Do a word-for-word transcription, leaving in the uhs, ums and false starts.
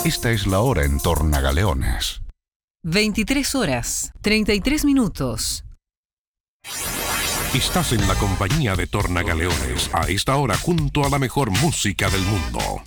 Esta es la hora en Tornagaleones. veintitrés horas, treinta y tres minutos. Estás en la compañía de Tornagaleones, a esta hora junto a la mejor música del mundo.